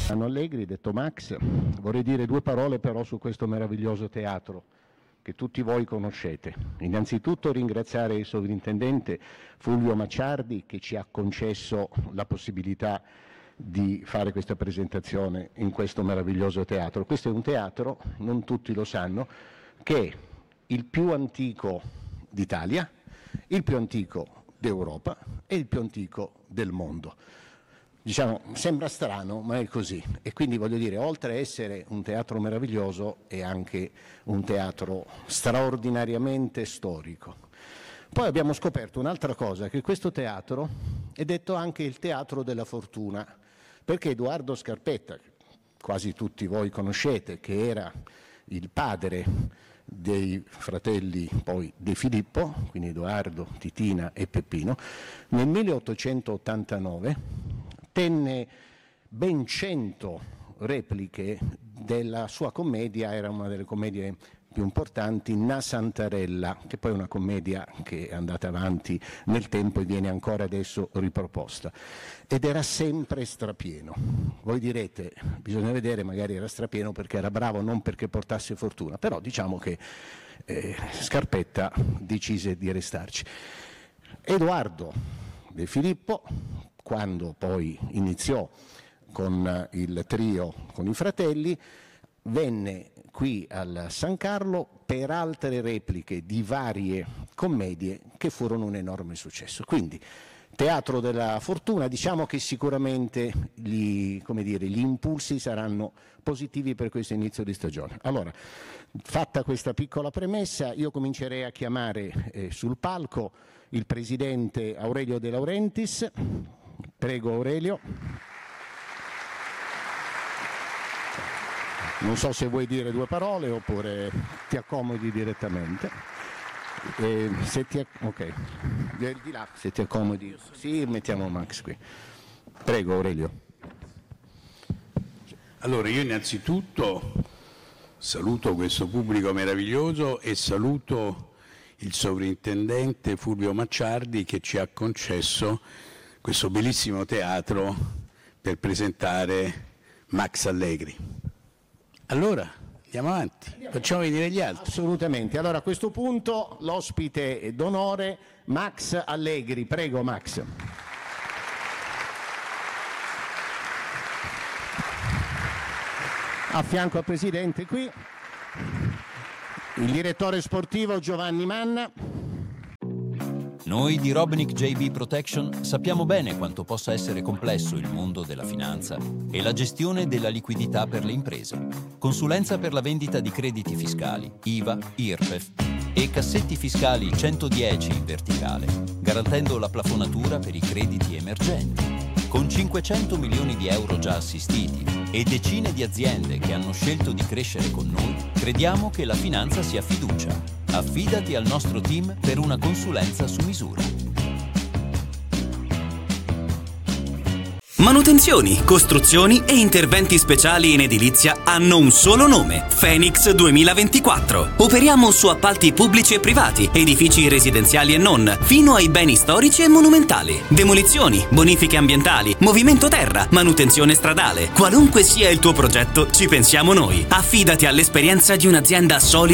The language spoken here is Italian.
Allegri, detto Max, vorrei dire due parole però su questo meraviglioso teatro che tutti voi conoscete. Innanzitutto ringraziare il sovrintendente Fulvio Macciardi che ci ha concesso la possibilità di fare questa presentazione in questo meraviglioso teatro. Questo è un teatro, non tutti lo sanno, che è il più antico d'Italia, il più antico d'Europa e il più antico del mondo. Diciamo, sembra strano, ma è così. E quindi voglio dire, oltre a essere un teatro meraviglioso, è anche un teatro straordinariamente storico. Poi abbiamo scoperto un'altra cosa, che questo teatro è detto anche il teatro della fortuna, perché Edoardo Scarpetta, che quasi tutti voi conoscete, che era il padre dei fratelli poi De Filippo, quindi Edoardo, Titina e Peppino, nel 1889 tenne ben 100 repliche della sua commedia, era una delle commedie più importanti, Na Santarella, che poi è una commedia che è andata avanti nel tempo e viene ancora adesso riproposta. Ed era sempre strapieno. Voi direte, bisogna vedere, magari era strapieno perché era bravo, non perché portasse fortuna, però diciamo che Scarpetta decise di restarci. Edoardo De Filippo, quando poi iniziò con il trio, con i fratelli, venne qui al San Carlo per altre repliche di varie commedie che furono un enorme successo. Quindi Teatro della Fortuna, diciamo che sicuramente gli impulsi saranno positivi per questo inizio di stagione. Allora, fatta questa piccola premessa, io comincerei a chiamare sul palco il presidente Aurelio De Laurentiis. Prego Aurelio. Non so se vuoi dire due parole oppure ti accomodi direttamente. Ok, di là, se ti accomodi. Sì, mettiamo Max qui. Prego Aurelio. Allora, io innanzitutto saluto questo pubblico meraviglioso e saluto il sovrintendente Fulvio Macciardi che ci ha concesso questo bellissimo teatro per presentare Max Allegri. Allora, andiamo avanti, facciamo vedere gli altri. Assolutamente. Allora, a questo punto l'ospite d'onore Max Allegri. Prego Max. A fianco al presidente qui il direttore sportivo Giovanni Manna. Noi di Robnick JB Protection sappiamo bene quanto possa essere complesso il mondo della finanza e la gestione della liquidità per le imprese. Consulenza per la vendita di crediti fiscali, IVA, IRPEF e cassetti fiscali 110 in verticale, garantendo la plafonatura per i crediti emergenti. Con 500 milioni di euro già assistiti e decine di aziende che hanno scelto di crescere con noi, crediamo che la finanza sia fiducia. Affidati al nostro team per una consulenza su misura. Manutenzioni, costruzioni e interventi speciali in edilizia hanno un solo nome: Phoenix 2024. Operiamo su appalti pubblici e privati, edifici residenziali e non, fino ai beni storici e monumentali. Demolizioni, bonifiche ambientali, movimento terra, manutenzione stradale. Qualunque sia il tuo progetto, ci pensiamo noi. Affidati all'esperienza di un'azienda solida